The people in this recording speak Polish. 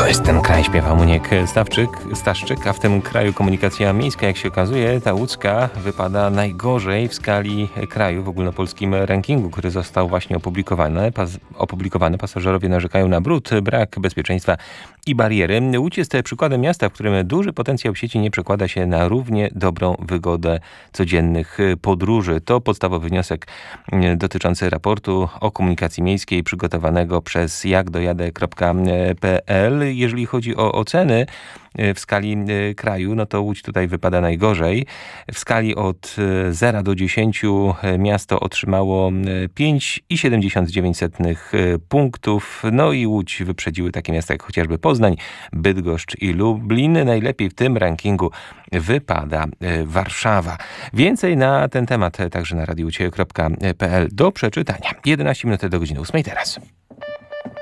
jest ten kraj, śpiewa Muniek Staszczyk, a w tym kraju komunikacja miejska, jak się okazuje, ta łódzka wypada najgorzej w skali kraju w ogólnopolskim rankingu, który został właśnie opublikowany. Pasażerowie narzekają na brud, brak bezpieczeństwa i bariery. Łódź jest przykładem miasta, w którym duży potencjał sieci nie przekłada się na równie dobrą wygodę codziennych podróży. To podstawowy wniosek dotyczący raportu o komunikacji miejskiej przygotowanego przez jakdojadę.pl. Jeżeli chodzi o oceny w skali kraju, no to Łódź tutaj wypada najgorzej. W skali od 0 do 10 miasto otrzymało 5,79 punktów. No i Łódź wyprzedziły takie miasta jak chociażby Poznań, Bydgoszcz i Lublin. Najlepiej w tym rankingu wypada Warszawa. Więcej na ten temat także na radiucie.pl do przeczytania. 11 minut do godziny 8 teraz.